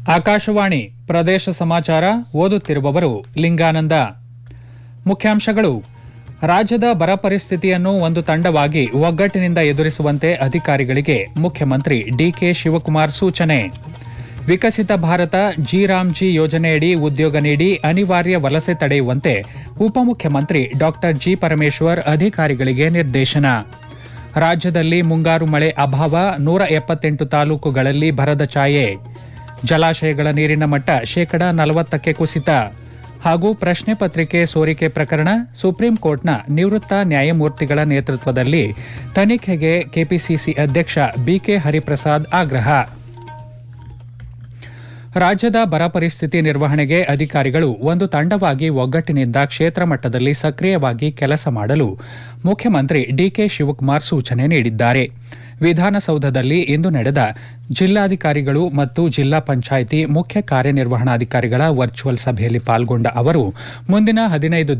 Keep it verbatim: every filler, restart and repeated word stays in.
ಆಕಾಶವಾಣಿ ಪ್ರದೇಶ ಸಮಾಚಾರ ಓದುತ್ತಿರುವವರು ಲಿಂಗಾನಂದ. ಮುಖ್ಯಾಂಶಗಳು: ರಾಜ್ಯದ ಬರ ಪರಿಸ್ಥಿತಿಯನ್ನು ಒಂದು ತಂಡವಾಗಿ ಒಗ್ಗಟ್ಟಿನಿಂದ ಎದುರಿಸುವಂತೆ ಅಧಿಕಾರಿಗಳಿಗೆ ಮುಖ್ಯಮಂತ್ರಿ ಡಿಕೆ ಶಿವಕುಮಾರ್ ಸೂಚನೆ. ವಿಕಸಿತ ಭಾರತ ಜಿ ರಾಮ್ಜಿ ಯೋಜನೆಯಡಿ ಉದ್ಯೋಗ ನೀಡಿ ಅನಿವಾರ್ಯ ವಲಸೆ ತಡೆಯುವಂತೆ ಉಪಮುಖ್ಯಮಂತ್ರಿ ಡಾ ಜಿ ಪರಮೇಶ್ವರ್ ಅಧಿಕಾರಿಗಳಿಗೆ ನಿರ್ದೇಶನ. ರಾಜ್ಯದಲ್ಲಿ ಮುಂಗಾರು ಮಳೆ ಅಭಾವ, ನೂರ ಎಪ್ಪತ್ತೆಂಟು ತಾಲೂಕುಗಳಲ್ಲಿ ಬರದ ಛಾಯೆ. ಜಲಾಶಯಗಳ ನೀರಿನ ಮಟ್ಟ ಶೇಕಡಾ ನಲವತ್ತಕ್ಕೆ ಕುಸಿತ. ಹಾಗೂ ಪ್ರಶ್ನೆ ಪತ್ರಿಕೆ ಸೋರಿಕೆ ಪ್ರಕರಣ, ಸುಪ್ರೀಂ ಕೋರ್ಟ್ನ ನಿವೃತ್ತ ನ್ಯಾಯಮೂರ್ತಿಗಳ ನೇತೃತ್ವದಲ್ಲಿ ತನಿಖೆಗೆ ಕೆಪಿಸಿಸಿ ಅಧ್ಯಕ್ಷ ಬಿಕೆ ಹರಿಪ್ರಸಾದ್ ಆಗ್ರಹ. ರಾಜ್ಯದ ಬರ ಪರಿಸ್ಥಿತಿ ನಿರ್ವಹಣೆಗೆ ಅಧಿಕಾರಿಗಳು ಒಂದು ತಂಡವಾಗಿ ಒಗ್ಗಟ್ಟಿನಿಂದ ಕ್ಷೇತ್ರ ಮಟ್ಟದಲ್ಲಿ ಸಕ್ರಿಯವಾಗಿ ಕೆಲಸ ಮಾಡಲು ಮುಖ್ಯಮಂತ್ರಿ ಡಿಕೆ ಶಿವಕುಮಾರ್ ಸೂಚನೆ ನೀಡಿದ್ದಾರೆ. ವಿಧಾನಸೌಧದಲ್ಲಿ ಇಂದು ನಡೆದ ಜಿಲ್ಲಾಧಿಕಾರಿಗಳು ಮತ್ತು ಜಿಲ್ಲಾ ಪಂಚಾಯಿತಿ ಮುಖ್ಯ ಕಾರ್ಯನಿರ್ವಹಣಾಧಿಕಾರಿಗಳ ವರ್ಚುವಲ್ ಸಭೆಯಲ್ಲಿ ಪಾಲ್ಗೊಂಡ ಅವರು ಮುಂದಿನ ಹದಿನೈದು